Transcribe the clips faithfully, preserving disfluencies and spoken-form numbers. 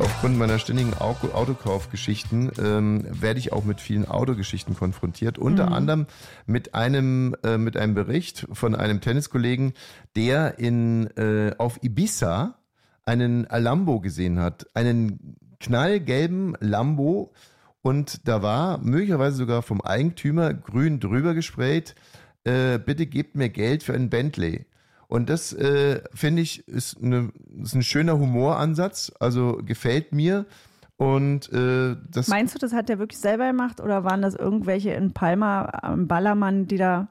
Aufgrund meiner ständigen Autokaufgeschichten ähm, werde ich auch mit vielen Autogeschichten konfrontiert. Unter mhm. anderem mit einem äh, mit einem Bericht von einem Tenniskollegen, der in äh, auf Ibiza einen Lambo gesehen hat, einen knallgelben Lambo, und da war möglicherweise sogar vom Eigentümer grün drüber gesprayt: äh, bitte gebt mir Geld für einen Bentley. Und das, äh, finde ich, ist, eine, ist ein schöner Humoransatz, also gefällt mir. Und äh, das Meinst du, das hat der wirklich selber gemacht oder waren das irgendwelche in Palma am Ballermann, die da...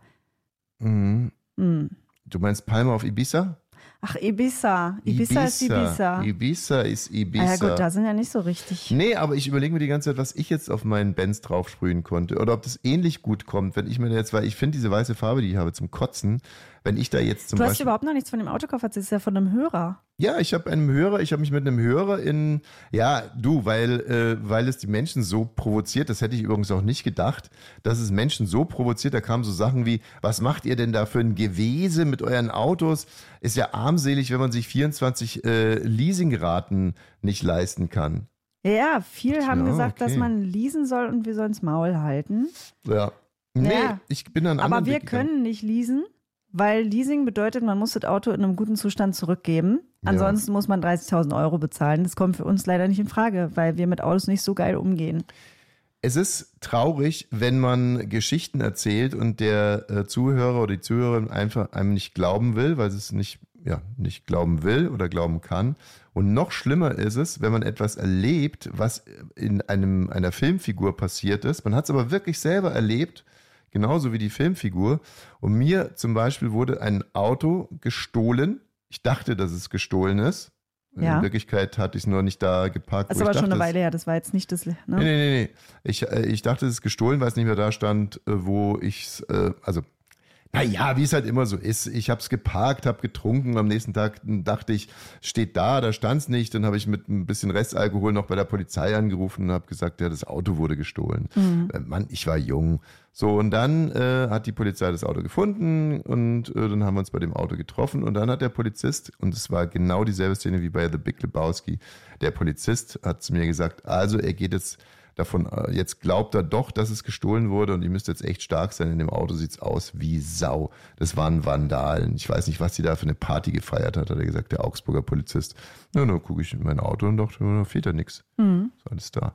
Mhm. Hm. Du meinst Palma auf Ibiza? Ach, Ibiza. Ibiza. Ibiza ist Ibiza. Ibiza ist Ibiza. Ah ja gut, da sind ja nicht so richtig. Nee, aber ich überlege mir die ganze Zeit, was ich jetzt auf meinen Benz draufsprühen konnte. Oder ob das ähnlich gut kommt, wenn ich mir jetzt, weil ich finde diese weiße Farbe, die ich habe, zum Kotzen, wenn ich da jetzt zum Du hast Beispiel, überhaupt noch nichts von dem Autokauf erzählt, das ist ja von einem Hörer. Ja, ich habe einen Hörer, ich habe mich mit einem Hörer in, ja, du, weil, äh, weil es die Menschen so provoziert, das hätte ich übrigens auch nicht gedacht, dass es Menschen so provoziert, da kamen so Sachen wie: Was macht ihr denn da für ein Gewese mit euren Autos? Ist ja armselig, wenn man sich vierundzwanzig äh, Leasingraten nicht leisten kann. Ja, viel haben Ja, gesagt, okay. dass man leasen soll und wir sollen's Maul halten. Ja. Nee, Ja. ich bin an anderen Aber wir Weg gegangen. können nicht leasen, weil Leasing bedeutet, man muss das Auto in einem guten Zustand zurückgeben. Ansonsten Ja. muss man dreißigtausend Euro bezahlen. Das kommt für uns leider nicht in Frage, weil wir mit Autos nicht so geil umgehen. Es ist traurig, wenn man Geschichten erzählt und der äh, Zuhörer oder die Zuhörerin einfach einem nicht glauben will, weil sie es nicht, ja, nicht glauben will oder glauben kann. Und noch schlimmer ist es, wenn man etwas erlebt, was in einem, einer Filmfigur passiert ist. Man hat es aber wirklich selber erlebt, genauso wie die Filmfigur. Und mir zum Beispiel wurde ein Auto gestohlen. Ich dachte, dass es gestohlen ist. Ja. In Wirklichkeit hatte ich es nur nicht da geparkt. Das wo ist aber ich schon dachte, eine es- Weile her, das war jetzt nicht das. Ne? Nee, nee, nee, nee. Ich, äh, ich dachte, es ist gestohlen, weil es nicht mehr da stand, äh, wo ich es, äh, also, naja, wie es halt immer so ist. Ich habe es geparkt, habe getrunken, am nächsten Tag dachte ich, steht da, da stand es nicht. Dann habe ich mit ein bisschen Restalkohol noch bei der Polizei angerufen und habe gesagt, ja, das Auto wurde gestohlen. Mhm. Äh, Mann, ich war jung. So, und dann äh, hat die Polizei das Auto gefunden und äh, dann haben wir uns bei dem Auto getroffen und dann hat der Polizist, und es war genau dieselbe Szene wie bei The Big Lebowski, der Polizist hat zu mir gesagt, also er geht jetzt davon, äh, jetzt glaubt er doch, dass es gestohlen wurde und ihr müsst jetzt echt stark sein, in dem Auto sieht's aus wie Sau. Das waren Vandalen. Ich weiß nicht, was die da für eine Party gefeiert hat, hat er gesagt, der Augsburger Polizist. Na, dann gucke ich in mein Auto und dachte, da fehlt ja nichts. Mhm. Ist alles da.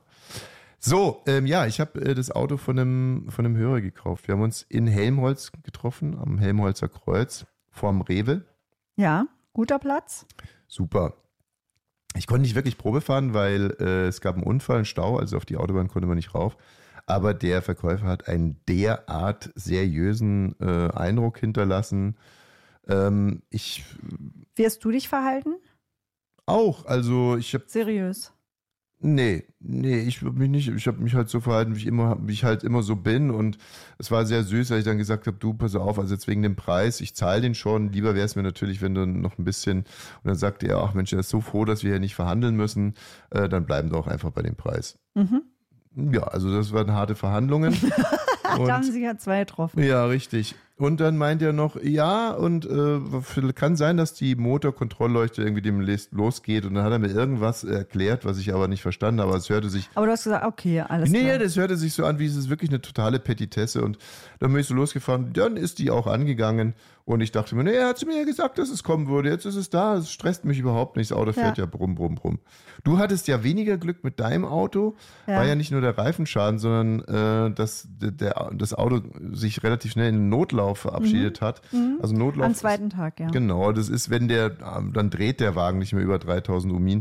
So, ähm, ja, ich habe äh, das Auto von einem, von einem Hörer gekauft. Wir haben uns in Helmholtz getroffen, am Helmholtzer Kreuz, vorm Rewe. Ja, guter Platz. Super. Ich konnte nicht wirklich Probe fahren, weil äh, es gab einen Unfall, einen Stau, also auf die Autobahn konnte man nicht rauf. Aber der Verkäufer hat einen derart seriösen äh, Eindruck hinterlassen. Ähm, ich Wie hast du dich verhalten? auch, also ich habe Seriös. Nee, nee, ich habe mich nicht, ich habe mich halt so verhalten, wie ich immer, wie ich halt immer so bin, und es war sehr süß, weil ich dann gesagt habe, du, pass auf, also jetzt wegen dem Preis, ich zahle den schon, lieber wäre es mir natürlich, wenn du noch ein bisschen, und dann sagte er, ach Mensch, er ist so froh, dass wir hier nicht verhandeln müssen, äh, dann bleiben wir auch einfach bei dem Preis. Mhm. Ja, also das waren harte Verhandlungen. Da haben sich ja zwei getroffen. Ja, richtig. Und dann meint er noch, ja, und äh, kann sein, dass die Motorkontrollleuchte irgendwie demnächst losgeht. Und dann hat er mir irgendwas erklärt, was ich aber nicht verstanden habe. Aber es hörte sich... Aber du hast gesagt, okay, alles Nee, klar. das hörte sich so an, wie es ist wirklich eine totale Petitesse. Und dann bin ich so losgefahren. Dann ist die auch angegangen. Und ich dachte mir, nee, er hat zu mir ja gesagt, dass es kommen würde. Jetzt ist es da. Es stresst mich überhaupt nicht. Das Auto fährt ja, ja brumm, brumm, brumm. Du hattest ja weniger Glück mit deinem Auto. Ja. War ja nicht nur der Reifenschaden, sondern äh, dass der, das Auto sich relativ schnell in den Notlauf verabschiedet Mhm. hat. Mhm. Also Notlauf. Am zweiten Tag, ja. Genau, das ist, wenn der, dann dreht der Wagen nicht mehr über dreitausend Omin.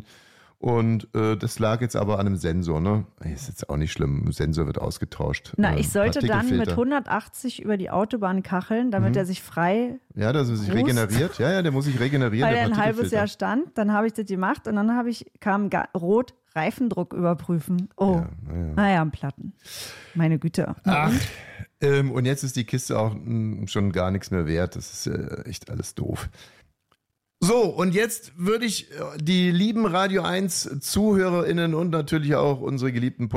Und äh, das lag jetzt aber an einem Sensor, ne? Ist jetzt auch nicht schlimm, ein Sensor wird ausgetauscht. Na, Ähm, ich sollte dann mit Partikelfilter. hundertachtzig über die Autobahn kacheln, damit Mhm. er sich frei, Ja, dass er sich Brust. regeneriert. Ja, ja, der muss sich regenerieren. weil der er ein halbes Partikelfilter. Jahr stand. Dann habe ich das gemacht und dann habe ich, kam ga- rot Reifendruck überprüfen. Oh, Ja, naja. naja, am Platten. Meine Güte. Ach, ähm, und jetzt ist die Kiste auch mh, schon gar nichts mehr wert. Das ist äh, echt alles doof. So, und jetzt würde ich äh, die lieben Radio eins ZuhörerInnen und natürlich auch unsere geliebten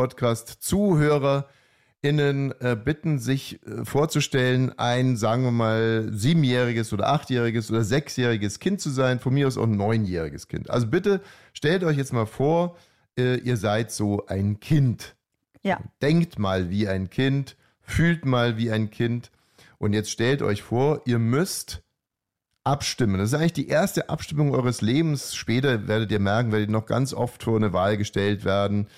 Podcast-ZuhörerInnen äh, bitten, sich äh, vorzustellen, ein, sagen wir mal, siebenjähriges oder achtjähriges oder sechsjähriges Kind zu sein, von mir aus auch ein neunjähriges Kind. Also bitte stellt euch jetzt mal vor, äh, ihr seid so ein Kind. Ja. Denkt mal wie ein Kind, fühlt mal wie ein Kind. Und jetzt stellt euch vor, ihr müsst abstimmen. Das ist eigentlich die erste Abstimmung eures Lebens. Später werdet ihr merken, werdet ihr noch ganz oft vor eine Wahl gestellt werden.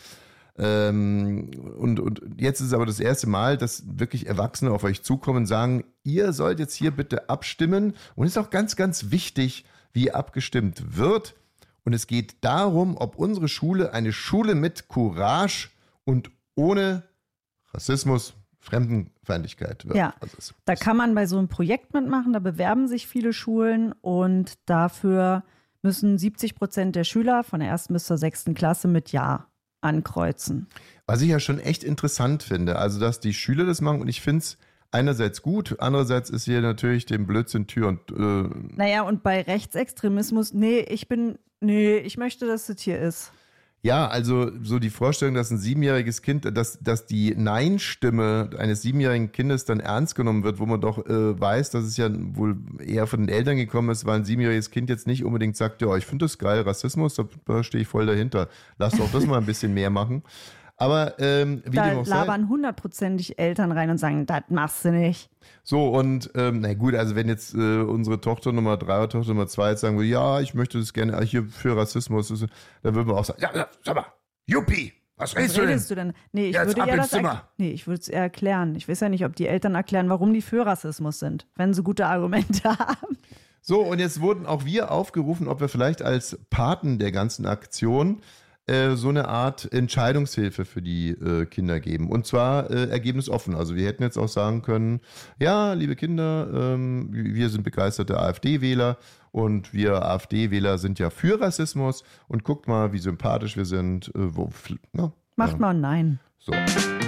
Ähm, und, und jetzt ist es aber das erste Mal, dass wirklich Erwachsene auf euch zukommen und sagen, ihr sollt jetzt hier bitte abstimmen. Und es ist auch ganz, ganz wichtig, wie abgestimmt wird. Und es geht darum, ob unsere Schule eine Schule mit Courage und ohne Rassismus, Fremdenfeindlichkeit wird. Ja, also da kann man bei so einem Projekt mitmachen, da bewerben sich viele Schulen und dafür müssen siebzig Prozent der Schüler von der ersten bis zur sechsten Klasse mit Ja ankreuzen. Was ich ja schon echt interessant finde, also dass die Schüler das machen und ich finde es einerseits gut, andererseits ist hier natürlich dem Blödsinn Tür und... Äh naja, und bei Rechtsextremismus, nee, ich bin, nee, ich möchte, dass das hier ist. Ja, also so die Vorstellung, dass ein siebenjähriges Kind, dass, dass die Nein-Stimme eines siebenjährigen Kindes dann ernst genommen wird, wo man doch äh, weiß, dass es ja wohl eher von den Eltern gekommen ist, weil ein siebenjähriges Kind jetzt nicht unbedingt sagt, ja, ich finde das geil, Rassismus, da, da stehe ich voll dahinter. Lass doch das mal ein bisschen mehr machen. Aber ähm, wie da dem auch sei, labern hundertprozentig Eltern rein und sagen, das machst du nicht. So, und ähm, na gut, also wenn jetzt äh, unsere Tochter Nummer drei oder Tochter Nummer zwei jetzt sagen würde, ja, ich möchte das gerne hier für Rassismus, das, dann würden wir auch sagen, ja, ja, sag mal, Juppie, was redest, was redest du denn? Nee, ich Jetzt würde ab ja ins das Zimmer. er- nee, ich würde es eher erklären. Ich weiß ja nicht, ob die Eltern erklären, warum die für Rassismus sind, wenn sie gute Argumente haben. So, und jetzt wurden auch wir aufgerufen, ob wir vielleicht als Paten der ganzen Aktion äh, so eine Art Entscheidungshilfe für die äh, Kinder geben. Und zwar äh, ergebnisoffen. Also wir hätten jetzt auch sagen können, ja, liebe Kinder, ähm, wir sind begeisterte AfD-Wähler und wir AfD-Wähler sind ja für Rassismus und guckt mal, wie sympathisch wir sind. Äh, wo, na, Macht ja. mal ein Nein. So.